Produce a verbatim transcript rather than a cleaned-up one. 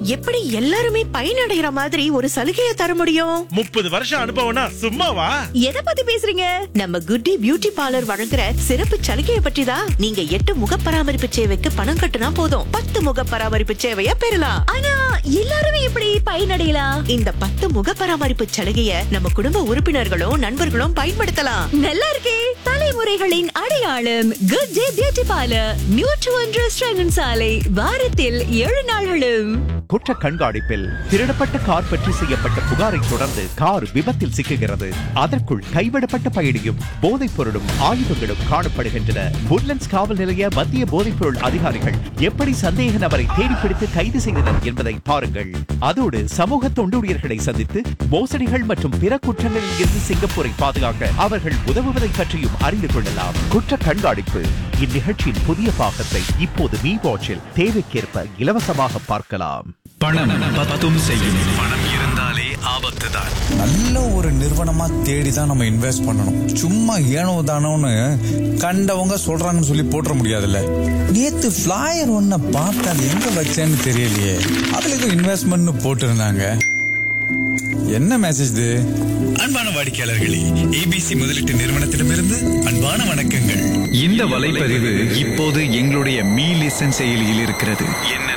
எப்படி எல்லாருமே பயனடைகிற மாதிரி ஒரு சலுகையை தர முடியும்? முப்பது வருஷம் அனுபவம்னா சும்மாவா? எதை பத்தி பேசுறீங்க? நம்ம குட்டி பியூட்டி பார்லர் வழங்குற சிறப்பு சலுகையை பற்றி தான். நீங்க எட்டு முக பராமரிப்பு சேவைக்கு பணம் கட்டுனா போதும், பத்து முக பராமரிப்பு சேவையை பெறலாம். ஆனா எல்லாருமே எப்படி பயனடையலாம்? இந்த பத்து முக பராமரிப்பு சலுகையை நம்ம குடும்ப உறுப்பினர்களும் நண்பர்களும் பயன்படுத்தலாம். நல்லா இருக்கே. தலைமுறைகளின் அடையாளம் குட் டே பியூட்டி பார்லர், நியூட்ரு ஒன்று ஸ்ரங்கன் சாலை, வாரத்தில் ஏழு நாள்களும். குற்ற கண்காணிப்பில் திருடப்பட்ட கார் பற்றி செய்யப்பட்ட புகாரை தொடர்ந்து கார் விபத்தில் சிக்குகிறது. அதற்குள் கைவிடப்பட்ட பயணியும் போதைப் பொருளும் ஆயுதங்களும் காணப்படுகின்றன. woodlands காவல் நிலைய மத்திய போதைப் பொருள் அதிகாரிகள் எப்படி சந்தேக நபரை தேடிப்பிடித்து கைது செய்தனர் என்பதை பாருங்கள். அதோடு சமூக தொண்டூழியர்களை சந்தித்து மோசடிகள் மற்றும் பிற குற்றங்களில் இருந்து சிங்கப்பூரை பாதுகாக்க அவர்கள் உதவுவதை பற்றியும் அறிந்து கொள்ளலாம். குற்ற கண்காணிப்பு இந்நிகழ்ச்சியின் புதிய பாகத்தை இப்போது மீ வாட்சில் தேவைக்கேற்ப இலவசமாக பார்க்கலாம். பணம் பத்தும் செய்யும். பணம் இருந்தாலே ஆபத்து தான். நல்ல ஒரு நிறுவனமா தேடி தான் நம்ம இன்வெஸ்ட் பண்ணணும். சும்மா ஏனோ தானோன்னு கண்டவங்க சொல்றாங்கன்னு சொல்லி போட்டுற முடியாதுல்ல. நேத்து ஃபிளையர் ஒன்ன பார்த்து அது எங்க வச்சேன்னு தெரியலையே, அதுல ஏதோ இன்வெஸ்ட்மெண்ட் போட்டு இருந்தாங்க. என்ன மெசேஜ் இது? அன்பான வாடிக்கையாளர்களே, ஏபிசி முதலீட்டு நிறுவனத்திடமிருந்து அன்பான வணக்கங்கள். இந்த வலைப்பதிவு இப்போது எங்களுடைய மீ லிசன் செயலியில் இருக்கிறது. என்ன